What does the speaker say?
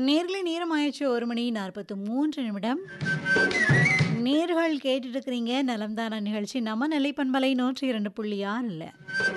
நேர்களே நேரம் ஆயிடுச்சு 1 மணி 43 நிமிடம். நேர்கள் கேட்டுட்டு இருக்கிறீங்க நலம் தானா நிகழ்ச்சி நம்ம நிலை பண்பலை 102.6ல.